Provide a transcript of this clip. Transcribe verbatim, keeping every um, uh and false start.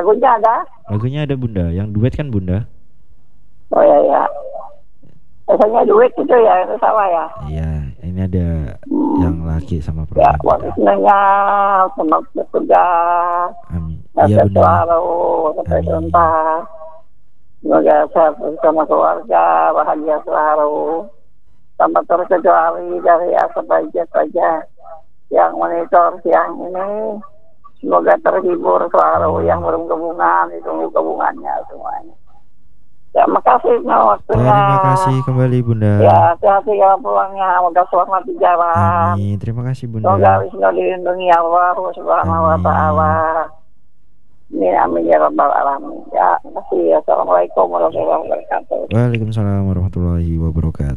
Lagunya ada? Lagunya ada Bunda, yang duet kan Bunda? Oh ya ya. Biasanya duit itu ya, itu salah ya. Iya, ini ada Hmm. yang laki sama Ya, perempuan. waktu senangnya sama bekerja. Amin. Iya Sehat Bunda. selalu sampai Amin. tuntas. Semoga sehat bersama keluarga, bahagia selalu. Tanpa terkecuali dari asap aja saja yang monitor siang ini. Semoga terhibur selalu. Amin. Yang belum gabungan, ditunggu gabungannya semuanya. Terima kasih no, waktunya. Terima kasih kembali Bunda. Ya, hati-hati kalau pulangnya. Semoga selamat di jalan. Amin. Terima kasih Bunda. Semoga Wisnu dilindungi Allah Subhanahu wa ta'ala. Amin amin ya rabbal alamin. Ya, terima kasih. Assalamualaikum warahmatullahi wabarakatuh. Waalaikumsalam warahmatullahi wabarakatuh.